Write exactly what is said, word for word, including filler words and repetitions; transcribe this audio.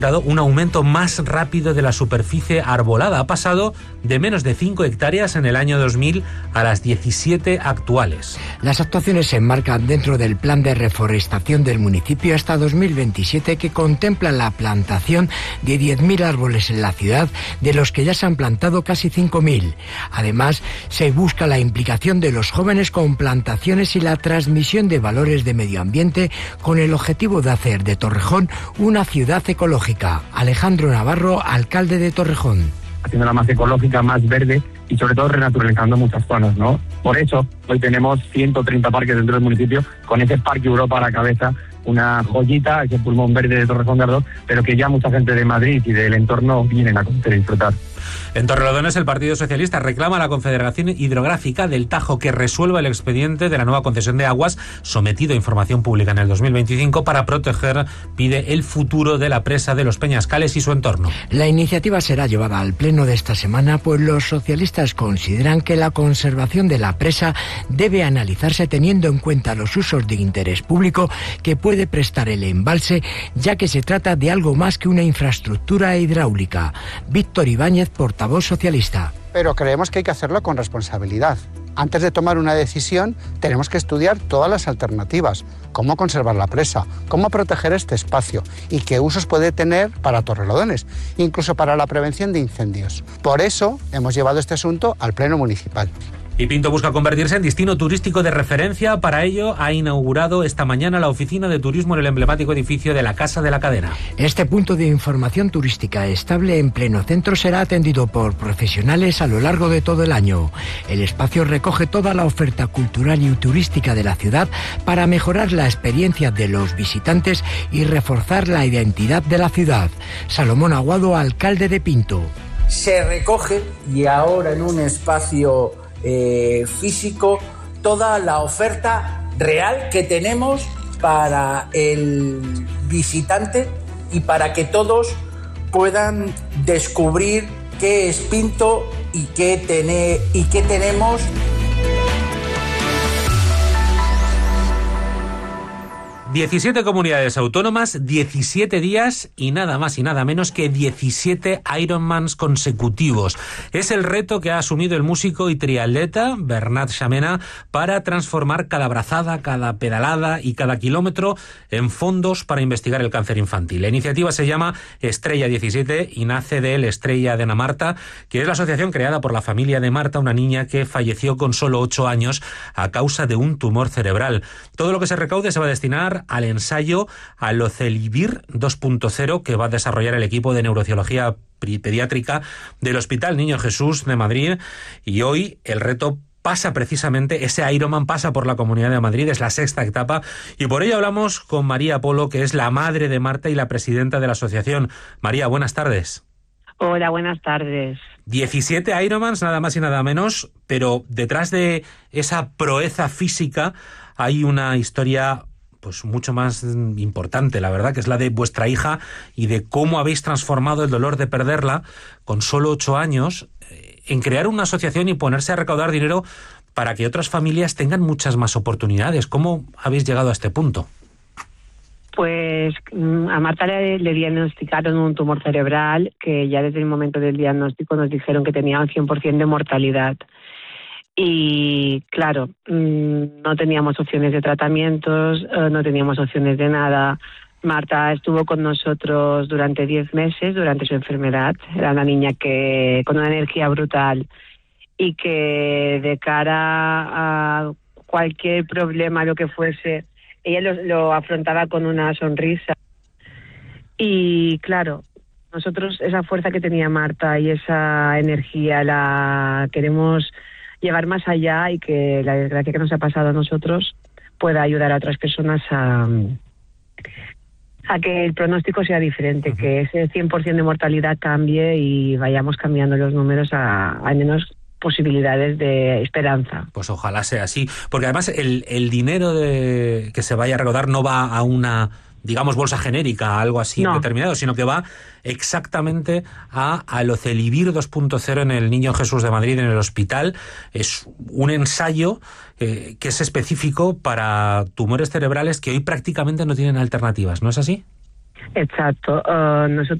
dado un aumento más rápido de la superficie arbolada. Ha pasado de menos de cinco hectáreas en el año dos mil a las diecisiete actuales. Las actuaciones se enmarcan dentro del plan de reforestación del municipio hasta dos mil veintisiete, que contempla la plantación de diez mil árboles en la ciudad, de los que ya se han plantado casi cinco mil. Además, se busca la implicación de los jóvenes con plantaciones y la transmisión de valores de medio ambiente, con el objetivo de hacer de Torrejón una ciudad ecológica. Alejandro Navarro, alcalde de Torrejón. Haciéndola más ecológica, más verde y sobre todo renaturalizando muchas zonas, ¿no? Por eso hoy tenemos ciento treinta parques dentro del municipio, con ese Parque Europa a la cabeza, una joyita, ese pulmón verde de Torrejón de Ardoz, pero que ya mucha gente de Madrid y del entorno vienen a conocer y disfrutar. En Torrelodones, el Partido Socialista reclama a la Confederación Hidrográfica del Tajo que resuelva el expediente de la nueva concesión de aguas sometido a información pública en el dos mil veinticinco para proteger, pide, el futuro de la presa de los Peñascales y su entorno. La iniciativa será llevada al pleno de esta semana, pues los socialistas consideran que la conservación de la presa debe analizarse teniendo en cuenta los usos de interés público que puede prestar el embalse, ya que se trata de algo más que una infraestructura hidráulica. Víctor Ibáñez, portavoz socialista. Pero creemos que hay que hacerlo con responsabilidad. Antes de tomar una decisión, tenemos que estudiar todas las alternativas. Cómo conservar la presa, cómo proteger este espacio y qué usos puede tener para Torrelodones, incluso para la prevención de incendios. Por eso hemos llevado este asunto al Pleno Municipal. Y Pinto busca convertirse en destino turístico de referencia. Para ello ha inaugurado esta mañana la oficina de turismo en el emblemático edificio de la Casa de la Cadena. Este punto de información turística estable en pleno centro será atendido por profesionales a lo largo de todo el año. El espacio recoge toda la oferta cultural y turística de la ciudad para mejorar la experiencia de los visitantes y reforzar la identidad de la ciudad. Salomón Aguado, alcalde de Pinto. Se recoge, y ahora en un espacio Eh, físico, toda la oferta real que tenemos para el visitante y para que todos puedan descubrir qué es Pinto y qué, tené, y qué tenemos. diecisiete comunidades autónomas, diecisiete días y nada más y nada menos que diecisiete Ironmans consecutivos. Es el reto que ha asumido el músico y triatleta Bernat Xamena para transformar cada brazada, cada pedalada y cada kilómetro en fondos para investigar el cáncer infantil. La iniciativa se llama Estrella diecisiete y nace de la Estrella de Ana Marta, que es la asociación creada por la familia de Marta, una niña que falleció con solo ocho años a causa de un tumor cerebral. Todo lo que se recaude se va a destinar al ensayo Alocelivir dos punto cero que va a desarrollar el equipo de neurocirugía pediátrica del Hospital Niño Jesús de Madrid. Y hoy el reto pasa precisamente, ese Ironman pasa por la Comunidad de Madrid, es la sexta etapa, y por ello hablamos con María Polo, que es la madre de Marta y la presidenta de la asociación. María, buenas tardes. Hola, buenas tardes. diecisiete Ironmans, nada más y nada menos, pero detrás de esa proeza física hay una historia pues mucho más importante, la verdad, que es la de vuestra hija y de cómo habéis transformado el dolor de perderla con solo ocho años en crear una asociación y ponerse a recaudar dinero para que otras familias tengan muchas más oportunidades. ¿Cómo habéis llegado a este punto? Pues a Marta le, le diagnosticaron un tumor cerebral que ya desde el momento del diagnóstico nos dijeron que tenía un cien por ciento de mortalidad. Y claro, no teníamos opciones de tratamientos, no teníamos opciones de nada. Marta estuvo con nosotros durante diez meses, durante su enfermedad. Era una niña que con una energía brutal y que de cara a cualquier problema, lo que fuese, ella lo, lo afrontaba con una sonrisa. Y claro, nosotros esa fuerza que tenía Marta y esa energía la queremos llevar más allá y que la desgracia que nos ha pasado a nosotros pueda ayudar a otras personas a, a que el pronóstico sea diferente, uh-huh. que ese cien por ciento de mortalidad cambie y vayamos cambiando los números a, a menos posibilidades de esperanza. Pues ojalá sea así, porque además el, el dinero de, que se vaya a recaudar no va a una, digamos, bolsa genérica, algo así no. determinado, sino que va exactamente a Alocelivir dos punto cero en el Niño Jesús de Madrid, en el hospital. Es un ensayo eh, que es específico para tumores cerebrales que hoy prácticamente no tienen alternativas, ¿no es así? Exacto. Uh, nosotros